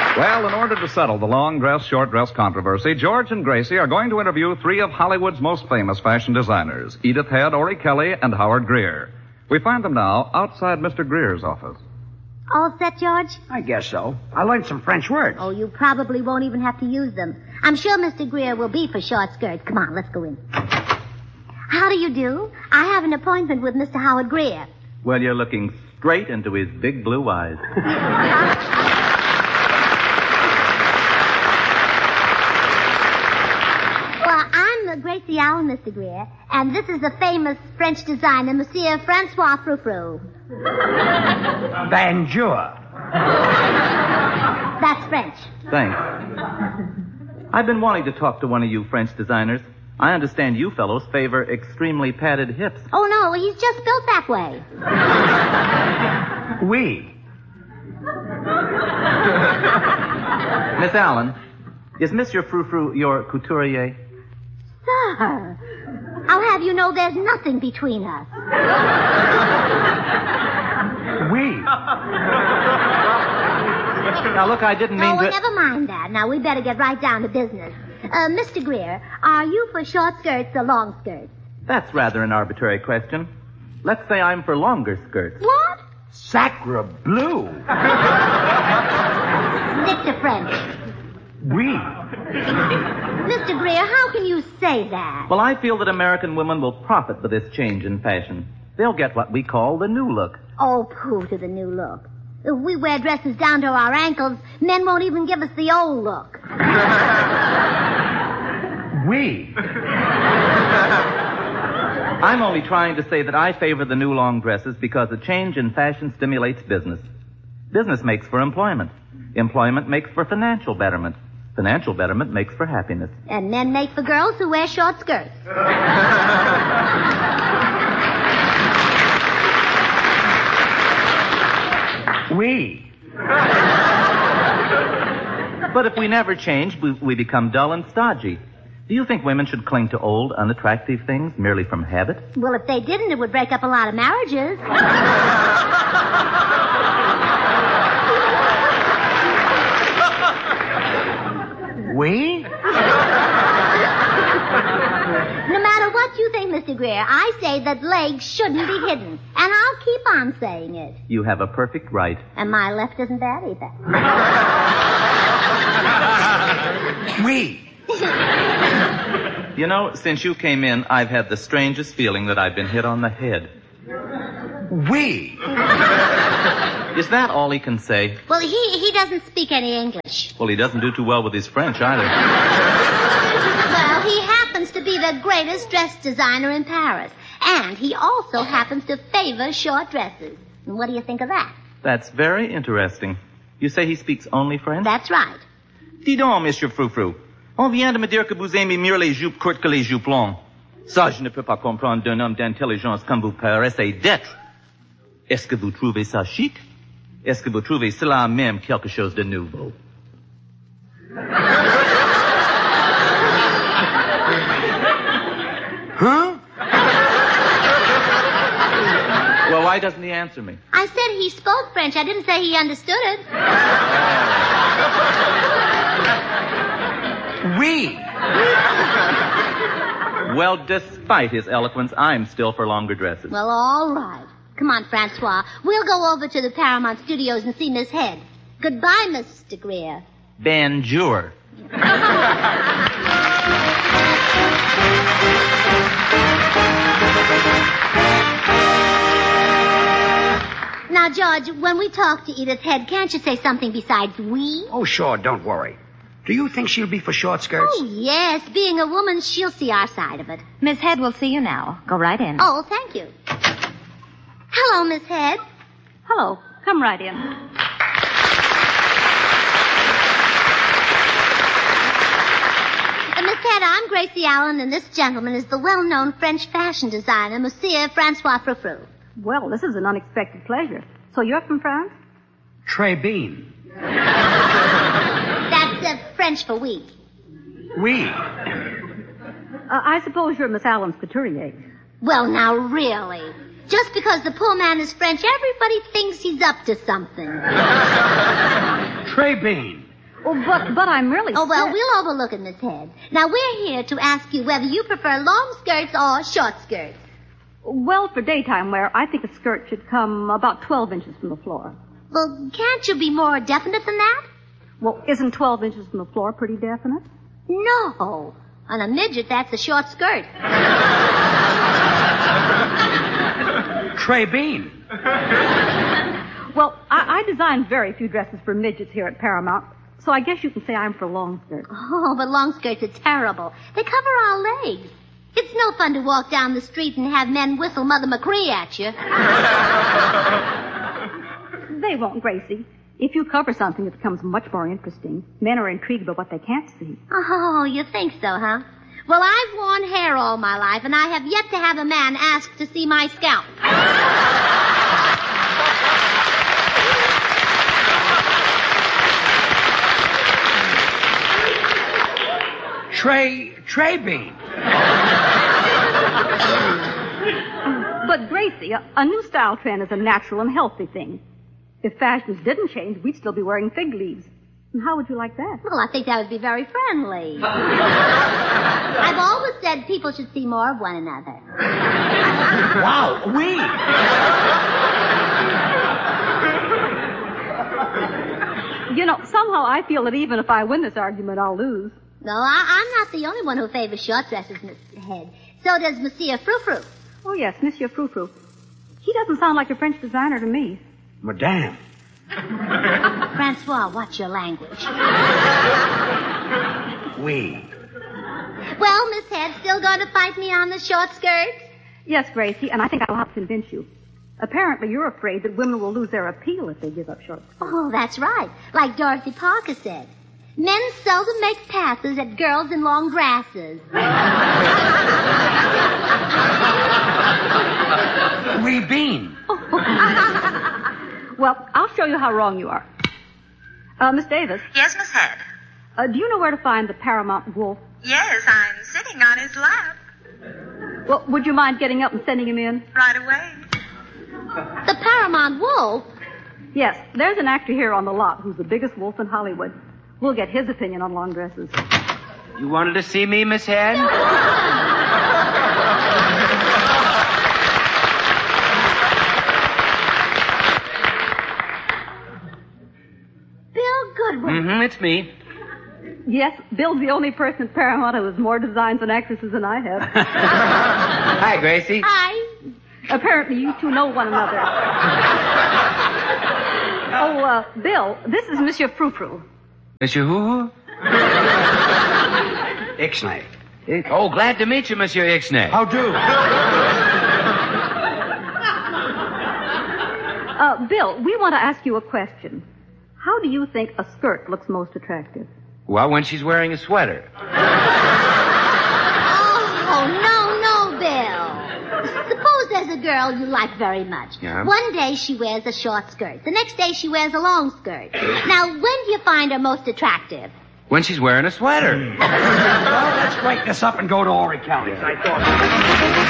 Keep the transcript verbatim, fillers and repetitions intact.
Well, in order to settle the long dress, short dress controversy, George and Gracie are going to interview three of Hollywood's most famous fashion designers, Edith Head, Ori Kelly, and Howard Greer. We find them now outside Mister Greer's office. All set, George? I guess so. I learned some French words. Oh, you probably won't even have to use them. I'm sure Mister Greer will be for short skirts. Come on, let's go in. How do you do? I have an appointment with Mister Howard Greer. Well, you're looking straight into his big blue eyes. Gracie Allen, Mister Greer, and this is the famous French designer, Monsieur Francois Frou-Frou. Bonjour. That's French. Thanks. I've been wanting to talk to one of you French designers. I understand you fellows favor extremely padded hips. Oh, no, he's just built that way. Oui. Miss Allen, is Monsieur Frou-Frou your couturier? Sir, I'll have you know there's nothing between us. Oui. Now, look, I didn't mean oh, to... Oh, never mind that. Now, we better get right down to business. Uh, Mister Greer, are you for short skirts or long skirts? That's rather an arbitrary question. Let's say I'm for longer skirts. What? Sacre bleu. Stick to French. Oui. Mister Greer, how can you say that? Well, I feel that American women will profit by this change in fashion. They'll get what we call the new look. Oh, pooh to the new look. If we wear dresses down to our ankles, men won't even give us the old look. Oui. I'm only trying to say that I favor the new long dresses because a change in fashion stimulates business. Business makes for employment. Employment makes for financial betterment. Financial betterment makes for happiness. And men make for girls who wear short skirts. Oui. But if we never change, we, we become dull and stodgy. Do you think women should cling to old, unattractive things merely from habit? Well, if they didn't, it would break up a lot of marriages. Oui? No matter what you think, Mister Greer, I say that legs shouldn't be hidden. And I'll keep on saying it. You have a perfect right. And my left isn't bad either. Oui. You know, since you came in, I've had the strangest feeling that I've been hit on the head. Oui. Is that all he can say? Well, he, he doesn't speak any English. Well, he doesn't do too well with his French either. Well, he happens to be the greatest dress designer in Paris. And he also happens to favor short dresses. And what do you think of that? That's very interesting. You say he speaks only French? That's right. Dis donc, Monsieur Frou-Frou. On vient de me dire que vous aimez mieux les jupes courtes que les jupes longues. Ça, je ne peux pas comprendre d'un homme d'intelligence comme vous paraissez d'être. Est-ce que vous trouvez ça chic? Est-ce que vous trouvez cela même quelque chose de nouveau? Huh? Well, why doesn't he answer me? I said he spoke French. I didn't say he understood it. Oui. Well, despite his eloquence, I'm still for longer dresses. Well, all right. Come on, Francois. We'll go over to the Paramount Studios and see Miss Head. Goodbye, Mister Greer. Bonjour. Now, George, when we talk to Edith Head, can't you say something besides we? Oh, sure, don't worry. Do you think she'll be for short skirts? Oh, yes. Being a woman, she'll see our side of it. Miss Head will see you now. Go right in. Oh, thank you. Hello, Miss Head. Hello. Come right in. Uh, Miss Head, I'm Gracie Allen, and this gentleman is the well-known French fashion designer, Monsieur Francois Frou-Frou. Well, this is an unexpected pleasure. So you're from France? Très bien. That's uh, French for we. Oui. Uh, I suppose you're Miss Allen's couturier. Well, now, really. Just because the poor man is French, everybody thinks he's up to something. Très bien. Oh, but, but I'm really Oh, well, sick. we'll overlook it, Miss Head. Now, we're here to ask you whether you prefer long skirts or short skirts. Well, for daytime wear, I think a skirt should come about twelve inches from the floor. Well, can't you be more definite than that? Well, isn't twelve inches from the floor pretty definite? No. On a midget, that's a short skirt. Trey Bean. Well, I, I design very few dresses for midgets here at Paramount, so I guess you can say I'm for long skirts. Oh, but long skirts are terrible. They cover our legs. It's no fun to walk down the street and have men whistle Mother McCree at you. They won't, Gracie. If you cover something, it becomes much more interesting. Men are intrigued by what they can't see. Oh, you think so, huh? Well, I've worn hair all my life, and I have yet to have a man ask to see my scalp. Trey, Trey Bean. But, Gracie, a, a new style trend is a natural and healthy thing. If fashions didn't change, we'd still be wearing fig leaves. And how would you like that? Well, I think that would be very friendly. I've always said people should see more of one another. Wow, we. You know, somehow I feel that even if I win this argument, I'll lose. No, I, I'm not the only one who favors short dresses, Miss Head. So does Monsieur Frou-Frou. Oh, yes, Monsieur Frou-Frou. He doesn't sound like a French designer to me. Madame. Francois, watch your language. We. Well, Miss Head, still going to fight me on the short skirts? Yes, Gracie, and I think I'll help convince you. Apparently, you're afraid that women will lose their appeal if they give up short skirts. Oh, that's right. Like Dorothy Parker said. Men seldom make passes at girls in long dresses. We Bean. Well, I'll show you how wrong you are. Uh, Miss Davis. Yes, Miss Head. Uh, do you know where to find the Paramount Wolf? Yes, I'm sitting on his lap. Well, would you mind getting up and sending him in? Right away. The Paramount Wolf? Yes, there's an actor here on the lot who's the biggest wolf in Hollywood. We'll get his opinion on long dresses. You wanted to see me, Miss Head? Bill Goodwin. Mm-hmm, it's me. Yes, Bill's the only person at Paramount who has more designs and actresses than I have. Hi, Gracie. Hi. Apparently, you two know one another. Oh, uh, Bill, this is Monsieur Frou-Frou. Monsieur who? Ixnay. Oh, glad to meet you, Monsieur Ixnay. How do? Uh, Bill, we want to ask you a question. How do you think a skirt looks most attractive? Well, when she's wearing a sweater. Oh, no, no, Bill. Suppose there's a girl you like very much. Yeah. One day she wears a short skirt. The next day she wears a long skirt. Now, when do you find her most attractive? When she's wearing a sweater. Well, let's break this up and go to Horry County. I thought.